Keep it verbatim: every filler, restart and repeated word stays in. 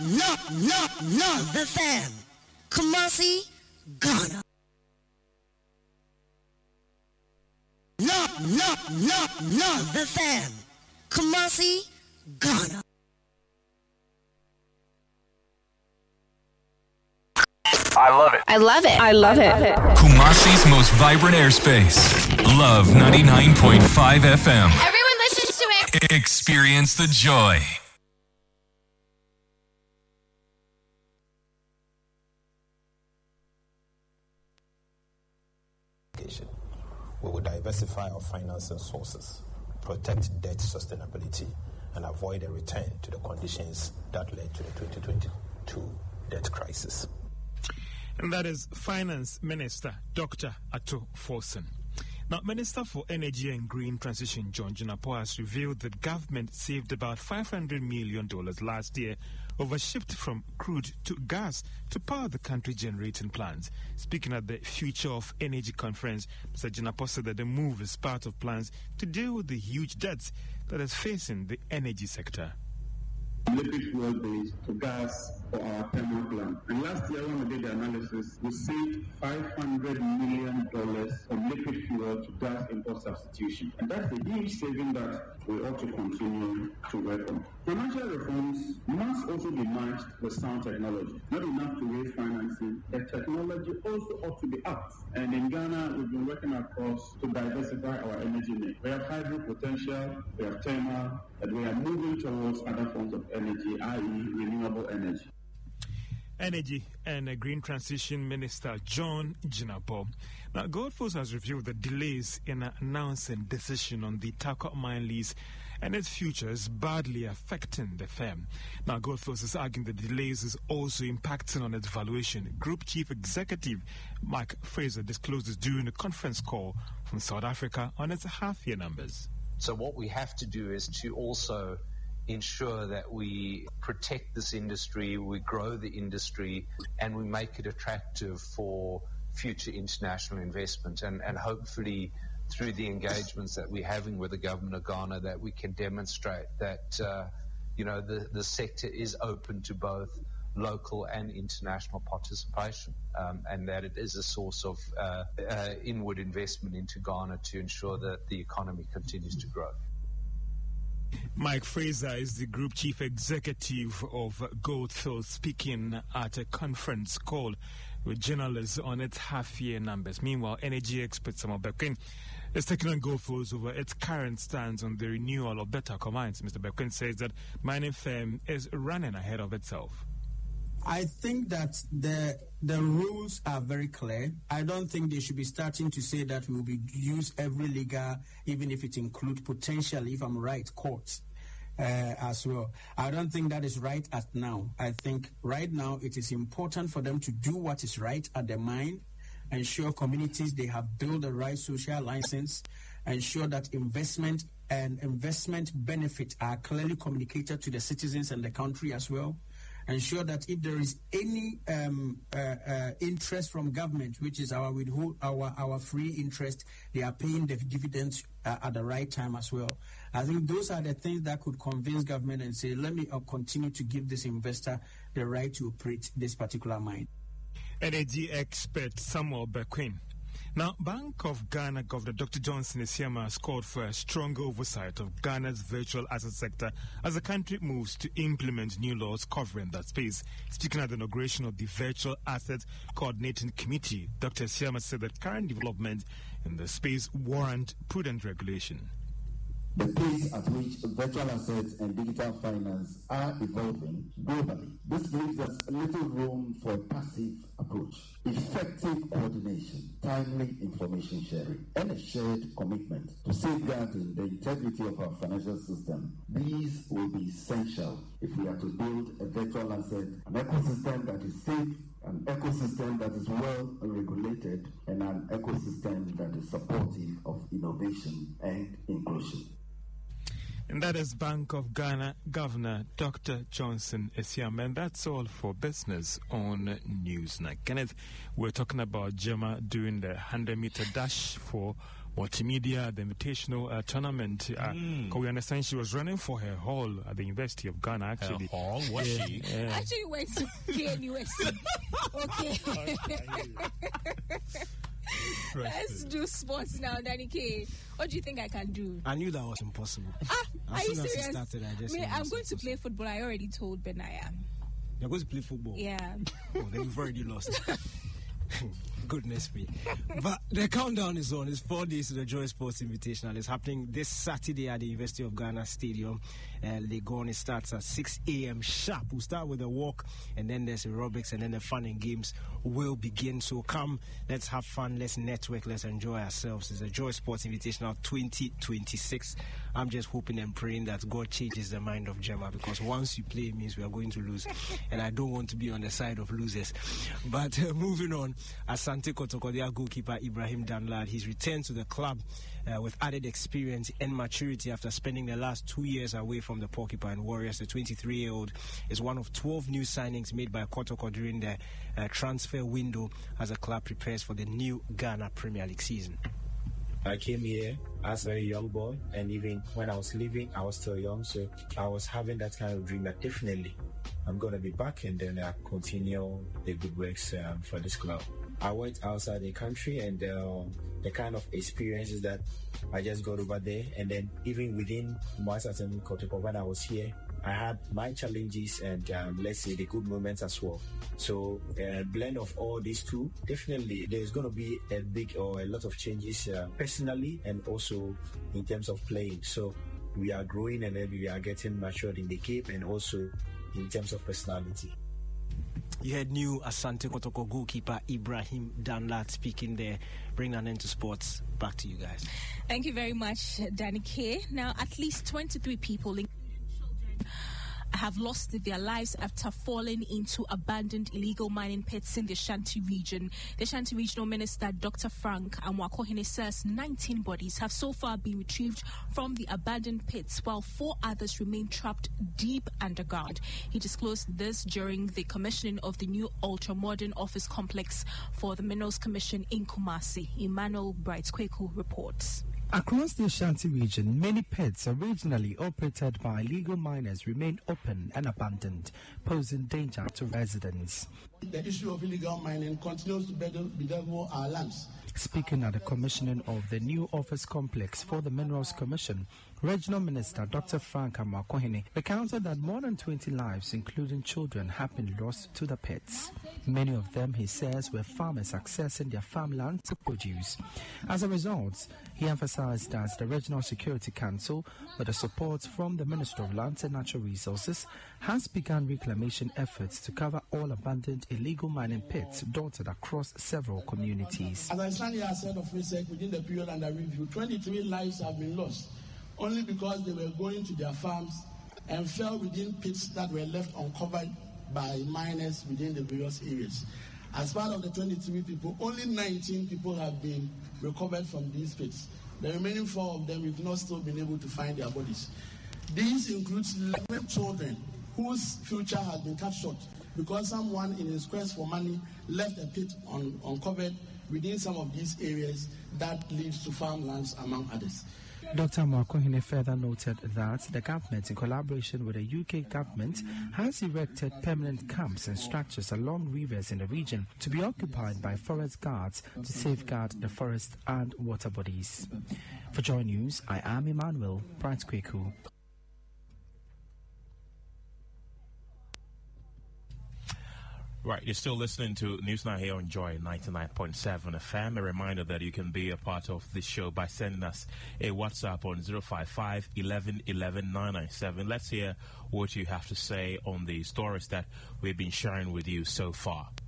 no, no, no, the fam. Kumasi, Ghana. No, no, no, no, the fam. Kumasi, Ghana. I love it. I love it. I love it. Kumasi's most vibrant airspace. Love ninety-nine point five F M. Everyone listens to it. Experience the joy. We will diversify our financing sources, protect debt sustainability, and avoid a return to the conditions that led to the twenty twenty-two debt crisis. And that is Finance Minister Doctor Ato Forson. Now, Minister for Energy and Green Transition John Jinapor has revealed that government saved about five hundred million dollars last year over shift from crude to gas to power the country generating plants. Speaking at the Future of Energy Conference, Mister Jinapor said that the move is part of plans to deal with the huge debts that is facing the energy sector. Liquid fuel based to gas for our thermal plant. And last year, when we did the analysis, we saved five hundred million dollars from liquid fuel to gas import substitution. And that's a huge saving that we ought to continue to work on. Financial reforms must also be matched with sound technology. Not enough to raise financing, the technology also ought to be up. And in Ghana, we've been working across to diversify our energy mix. We have hydro potential, we have thermal, and we are moving towards other forms of energy, that is renewable energy. Energy and Green Transition Minister John Jinapor. Now, Goldfields has revealed the delays in announcing decision on the Tarkwa mine lease and its future is badly affecting the firm. Now, Goldfields is arguing the delays is also impacting on its valuation. Group Chief Executive Mike Fraser disclosed this during a conference call from South Africa on its half-year numbers. So what we have to do is to also ensure that we protect this industry, we grow the industry, and we make it attractive for future international investment. And, and hopefully through the engagements that we're having with the government of Ghana, that we can demonstrate that, uh, you know, the, the sector is open to both local and international participation, um, and that it is a source of uh, uh, inward investment into Ghana to ensure that the economy continues to grow. Mike Fraser is the Group Chief Executive of Goldfields, speaking at a conference call with journalists on its half-year numbers. Meanwhile, energy expert Samuel Bequin is taking on Goldfields over its current stance on the renewal of the Tarkwa mines. Mister Bequin says that mining firm is running ahead of itself. I think that the the rules are very clear. I don't think they should be starting to say that we will be use every legal, even if it includes potentially, if I'm right, courts uh, as well. I don't think that is right at now. I think right now it is important for them to do what is right at the mine, ensure communities they have built the right social license, ensure that investment and investment benefits are clearly communicated to the citizens and the country as well. Ensure that if there is any um, uh, uh, interest from government, which is our withhold, our our free interest, they are paying the dividends uh, at the right time as well. I think those are the things that could convince government and say, let me uh, continue to give this investor the right to operate this particular mine. Energy expert Samuel Bequin. Now, Bank of Ghana Governor Doctor Johnson Esiama has called for a stronger oversight of Ghana's virtual asset sector as the country moves to implement new laws covering that space. Speaking at the inauguration of the Virtual Assets Coordinating Committee, Doctor Esiama said that current developments in the space warrant prudent regulation. The pace at which virtual assets and digital finance are evolving globally, this leaves us little room for a passive approach. Effective coordination, timely information sharing, and a shared commitment to safeguarding the integrity of our financial system. These will be essential if we are to build a virtual asset, an ecosystem that is safe, an ecosystem that is well regulated, and an ecosystem that is supportive of innovation and inclusion. And that is Bank of Ghana Governor Doctor Johnson Esiama. And that's all for business on Newsnight. Kenneth, we're talking about Gemma doing the one hundred meter dash for multimedia, the invitational uh, tournament. Uh, Mm. We understand she was running for her hall at the University of Ghana, actually. Her hall? Was Yeah, she? yeah. Actually went to K N U S C. Okay. Let's do sports now, Danny K. What do you think I can do? I knew that was impossible. Ah, as are you soon as serious? it started, I just Me, knew it I'm was going to play football. I already told Benaya. You're going to play football? Yeah. Oh, then you've already lost. Goodness me. But the countdown is on. It's four days to the Joy Sports Invitational. It's happening this Saturday at the University of Ghana Stadium. Uh, Legon, it starts at six a.m. sharp. We'll start with a walk, and then there's aerobics, and then the fun and games will begin. So come, let's have fun, let's network, let's enjoy ourselves. It's a Joy Sports Invitational twenty twenty-six. I'm just hoping and praying that God changes the mind of Gemma, because once you play, it means we are going to lose. And I don't want to be on the side of losers. But uh, moving on, Asante Kotoko, their goalkeeper Ibrahim Danlad, he's returned to the club uh, with added experience and maturity after spending the last two years away from the Porcupine Warriors. The twenty-three-year-old is one of twelve new signings made by Kotoko during the uh, transfer window as the club prepares for the new Ghana Premier League season. I came here as a young boy, and even when I was leaving, I was still young, so I was having that kind of dream that definitely I'm going to be back and then I continue the good works um, for this club. I went outside the country, and uh, the kind of experiences that I just got over there, and then even within Moasatem Kotoko, when I was here, I had my challenges and um, let's say the good moments as well. So a blend of all these two, definitely there's going to be a big or a lot of changes uh, personally and also in terms of playing. So we are growing, and then we are getting matured in the game and also in terms of personality. You had new Asante Kotoko goalkeeper Ibrahim Danlad speaking there. Bring an end to sports. Back to you guys. Thank you very much, Danny K. Now, at least twenty-three people, including children, have lost their lives after falling into abandoned illegal mining pits in the Ashanti region. The Ashanti Regional Minister, Doctor Frank Amwakohene, says nineteen bodies have so far been retrieved from the abandoned pits, while four others remain trapped deep underground. He disclosed this during the commissioning of the new ultra-modern office complex for the Minerals Commission in Kumasi. Emmanuel Bright-Kweku reports. Across the Ashanti region, many pits originally operated by illegal miners remain open and abandoned, posing danger to residents. The issue of illegal mining continues to bedevil our lands. Speaking at the commissioning of the new office complex for the Minerals Commission, Regional Minister Doctor Frank Amwakohene recounted that more than twenty lives, including children, have been lost to the pits. Many of them, he says, were farmers accessing their farmland to produce. As a result, he emphasized that the Regional Security Council, with the support from the Ministry of Lands and Natural Resources, has begun reclamation efforts to cover all abandoned illegal mining pits dotted across several communities. As I stand here as head of research, within the period under review, twenty-three lives have been lost only because they were going to their farms and fell within pits that were left uncovered by miners within the various areas. As part of the twenty-three people, only nineteen people have been recovered from these pits. The remaining four of them, we've not still been able to find their bodies. These includes eleven children whose future has been cut short because someone in his quest for money left a pit un- uncovered within some of these areas that leads to farmlands, among others. Doctor Amwakohene further noted that the government, in collaboration with the U K government, has erected permanent camps and structures along rivers in the region to be occupied by forest guards to safeguard the forest and water bodies. For Joy News, I am Emmanuel Bright-Kweku. Right, you're still listening to Newsnight here on Joy ninety-nine point seven F M. A reminder that you can be a part of this show by sending us a WhatsApp on zero five five, eleven, eleven, nine nine seven. Let's hear what you have to say on the stories that we've been sharing with you so far.